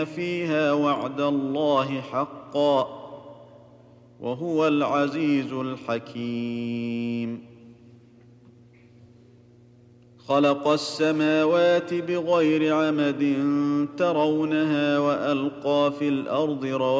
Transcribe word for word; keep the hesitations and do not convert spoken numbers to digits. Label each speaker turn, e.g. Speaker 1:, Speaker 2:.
Speaker 1: فيها وعد الله حقا وهو العزيز الحكيم. خلق السماوات بغير عمد ترونها وألقى في الأرض رواسي